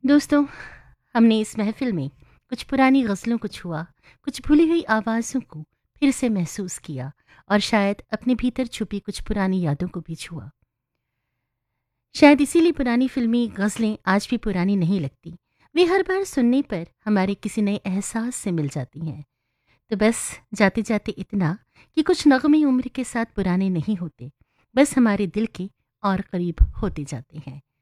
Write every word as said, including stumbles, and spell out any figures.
दोस्तों, हमने इस महफिल में कुछ पुरानी गज़लों को छुआ, कुछ भूली हुई आवाज़ों को फिर से महसूस किया और शायद अपने भीतर छुपी कुछ पुरानी यादों को भी छुआ। शायद इसीलिए पुरानी फ़िल्मी गज़लें आज भी पुरानी नहीं लगती। वे हर बार सुनने पर हमारे किसी नए एहसास से मिल जाती हैं। तो बस जाते-जाते इतना कि कुछ नग़्मे उम्र के साथ पुराने नहीं होते, बस हमारे दिल के और करीब होते जाते हैं।